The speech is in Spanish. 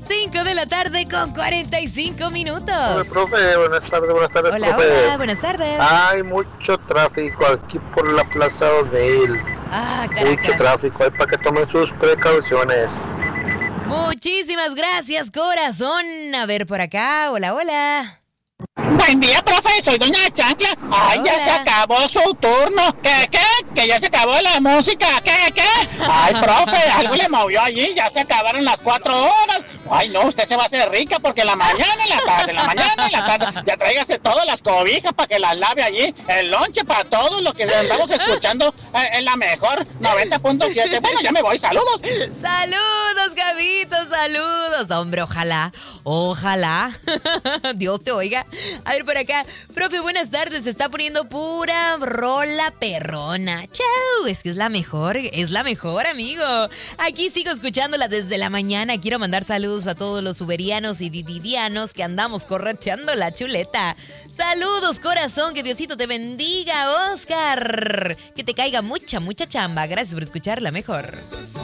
5 de la tarde con 45 minutos. Profe, buenas tardes, Hola, profe. hola, buenas tardes. Hay mucho tráfico aquí por la Plaza O'Neill. Mucho Caracas. tráfico, ahí para que tomen sus precauciones. Muchísimas gracias, corazón. A ver por acá, hola, hola. Buen día, profe, soy doña Chancla. Ay, Hola. ya se acabó su turno. ¿Qué? Que ya se acabó la música. ¿Qué? Ay, profe, algo le movió allí. Ya se acabaron las 4 horas. Ay, no, usted se va a hacer rica porque en la mañana, en la tarde, en la mañana, en la tarde. Ya tráigase todas las cobijas para que las lave allí. El lonche para todos los que andamos escuchando en la mejor 90.7. Bueno, ya me voy. Saludos. Saludos, Gabito, saludos. Hombre, ojalá. Dios te oiga. A ver por acá. Profe, buenas tardes. Se está poniendo pura rola perrona. Chau. Es que es la mejor, amigo. Aquí sigo escuchándola desde la mañana. Quiero mandar saludos a todos los uberianos y didianos que andamos correteando la chuleta. Saludos, corazón. Que Diosito te bendiga, Oscar. Que te caiga mucha chamba. Gracias por escuchar la mejor.